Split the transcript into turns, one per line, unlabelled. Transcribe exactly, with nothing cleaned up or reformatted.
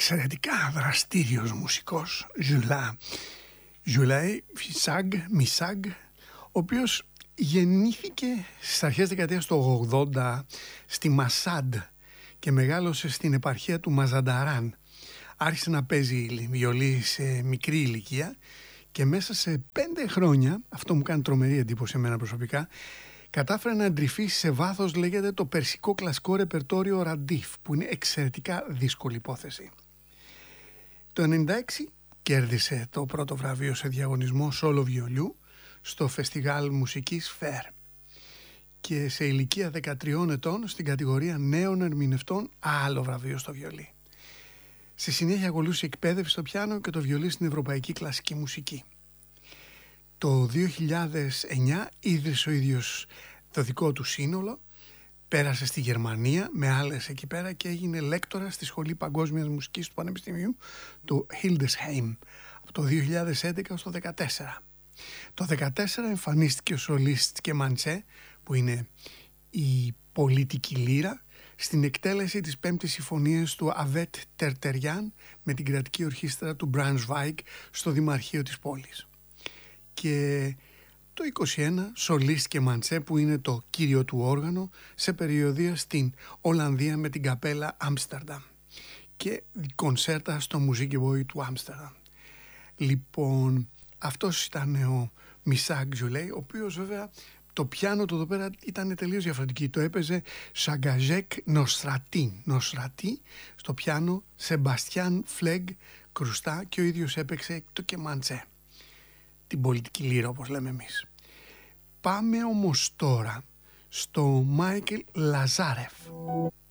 εξαιρετικά δραστήριος μουσικός, Ζουλά. Ζουλέ Φισάγκ, Μισάγκ, ο οποίος γεννήθηκε στις αρχές δεκαετίας του ογδόντα στη Μασάντ και μεγάλωσε στην επαρχία του Μαζανταράν. Άρχισε να παίζει βιολί σε μικρή ηλικία και μέσα σε πέντε χρόνια, αυτό μου κάνει τρομερή εντύπωση εμένα προσωπικά, κατάφερε να εντρυφήσει σε βάθος, λέγεται, το περσικό κλασικό ρεπερτόριο Ραντίφ, που είναι εξαιρετικά δύσκολη υπόθεση. Το ενενήντα έξι κέρδισε το πρώτο βραβείο σε διαγωνισμό σόλο βιολιού στο φεστιβάλ μουσικής Φέρ και σε ηλικία δεκατριών ετών στην κατηγορία νέων ερμηνευτών άλλο βραβείο στο βιολί. Στη συνέχεια ακολούθησε εκπαίδευση στο πιάνο και το βιολί στην ευρωπαϊκή κλασική μουσική. Το δύο χιλιάδες εννιά ίδρυσε ο ίδιος το δικό του σύνολο, πέρασε στη Γερμανία με άλλες εκεί πέρα και έγινε λέκτορα στη Σχολή Παγκόσμιας Μουσικής του Πανεπιστημίου του Hildesheim από το δύο χιλιάδες έντεκα στο δύο χιλιάδες δεκατέσσερα. Το δύο χιλιάδες δεκατέσσερα εμφανίστηκε ο σολίστ και μαντσέ, που είναι η πολιτική λύρα, στην εκτέλεση της πέμπτης συμφωνίας του Αβέτ Τερτεριάν με την κρατική ορχήστρα του Μπρανσβάικ στο Δημαρχείο της πόλης. Και το είκοσι ένα σολίστ και μαντσέ, που είναι το κύριο του όργανο, σε περιοδεία στην Ολλανδία με την καπέλα Άμστερνταμ και κονσέρτα στο Muziekgebouw του Άμστερνταμ. Λοιπόν, αυτός ήταν ο Μισάγκ Ζουλέ, ο οποίος βέβαια το πιάνο του εδώ πέρα ήταν τελείως διαφορετική. Το έπαιζε Σαγκαζέκ Νοστρατή. Νοστρατή στο πιάνο, Σεμπαστιάν Φλέγ κρουστά, και ο ίδιος έπαιξε το κεμάντσέ, την πολιτική λύρα όπως λέμε εμείς. Πάμε όμως τώρα στο Μάικλ Λαζάρεφ.